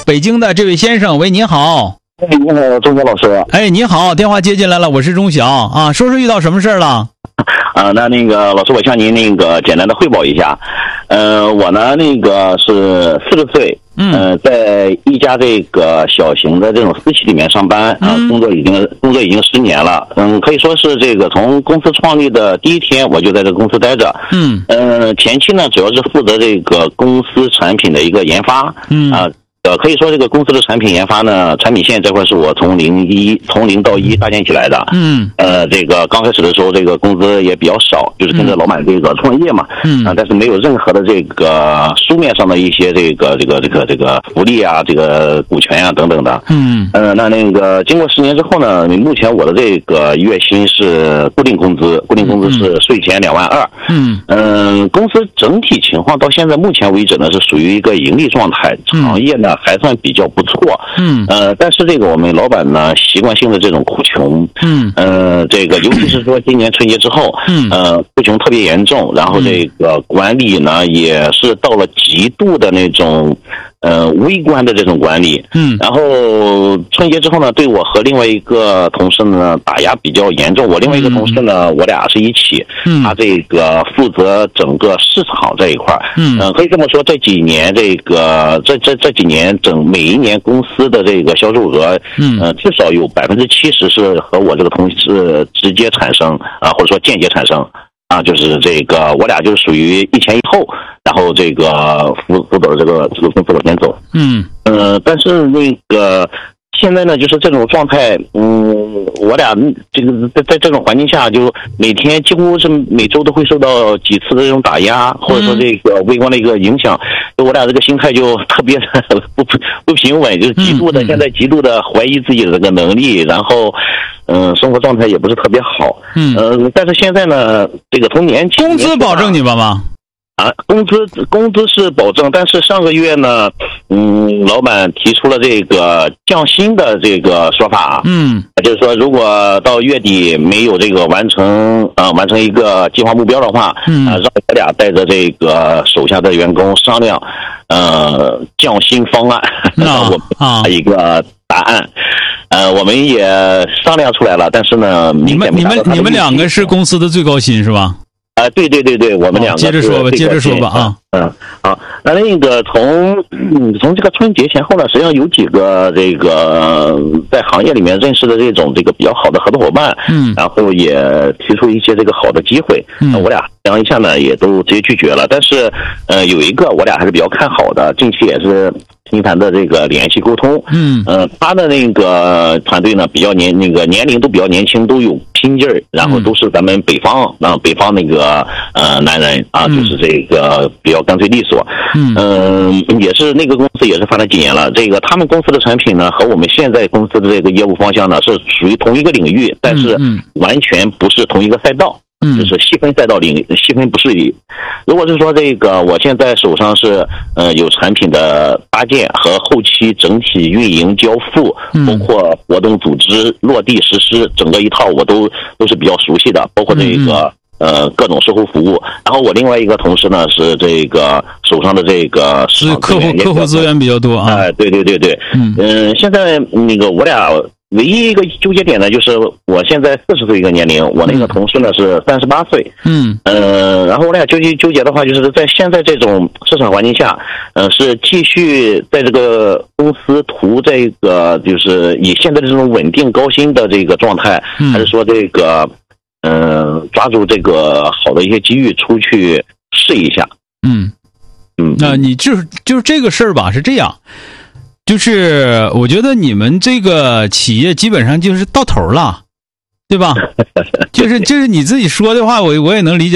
北京的这位先生，喂，您好。 你好，钟晓老师。 哎，你好，电话接进来了，我是钟晓啊，说说遇到什么事儿了？ 那个老师，我向您简单的汇报一下。我呢是40岁，在一家这个小型的这种私企里面上班，工作已经10年了。可以说是这个从公司创立的第一天我就在这个公司待着。前期呢主要是负责这个公司产品的一个研发。可以说这个公司的产品研发呢，产品线这块是我从零到一搭建起来的。这个刚开始的时候，这个工资也比较少，就是跟着老板这个创业嘛。但是没有任何的这个书面上的一些这个福利啊，这个股权啊等等的。那个经过10年之后呢，目前我的这个月薪是固定工资是税前2万2。公司整体情况到现在目前为止呢是属于一个盈利状态，行业呢还算比较不错。但是这个我们老板呢习惯性的这种哭穷。这个尤其是说今年春节之后，哭穷特别严重，然后这个管理呢也是到了极度的那种微观的这种管理。然后春节之后呢，对我和另外一个同事呢打压比较严重。我另外一个同事呢，我俩是一起，他这个负责整个市场这一块。可以这么说，这几年这几年每一年公司的这个销售额，至少有70%是和我这个同事直接产生或者说间接产生。就是这个我俩就是属于一前一后，然后这个辅导这个公司往前走。但是现在呢，就是这种状态，我俩这个在这种环境下，就每天几乎是每周都会受到几次的这种打压，或者说这个微观的一个影响，我俩这个心态就特别不平稳，就是现在极度的怀疑自己的这个能力，然后生活状态也不是特别好。但是现在呢，这个从年轻工资保证你吧吗？ 工资是保证，但是上个月呢，老板提出了这个降薪的这个说法。就是说如果到月底没有这个完成一个计划目标的话，让我俩带着这个手下的员工商量降薪方案，让我们一个答案。我们也商量出来了，但是呢，你们两个是公司的最高薪是吧？ 对，我们两个接着说吧。 那个从这个春节前后呢，实际上有几个这个在行业里面认识的这个比较好的合作伙伴，然后也提出一些这个好的机会，我俩量一下呢，也都直接拒绝了。但是有一个我俩还是比较看好的，近期也是频繁的这个联系沟通。他的那个团队呢比较年龄都比较年轻，都有拼劲儿，然后都是咱们北方那个男人就是这个比较干脆利索。也是那个公司也是发展几年了，这个他们公司的产品呢和我们现在公司的这个业务方向呢是属于同一个领域，但是完全不是同一个赛道。就是细分赛道细分不是如果是说这个我现在手上是有产品的搭建和后期整体运营交付，包括活动组织落地实施整个一套我都是比较熟悉的，包括这个各种售后服务。然后我另外一个同事呢是这个手上的这个是客户资源比较多啊。 对。现在我俩唯一一个纠结点呢，就是我现在40岁一个年龄，我那个同事呢是38岁。然后我俩纠结的话，就是在现在这种市场环境下，是继续在这个公司图这个就是以现在的这种稳定高薪的这个状态，还是说这个抓住这个好的一些机遇出去试一下。 那你就是这个事儿吧，是这样。就是我觉得你们这个企业基本上就是到头了，对吧？就是你自己说的话，我也能理解。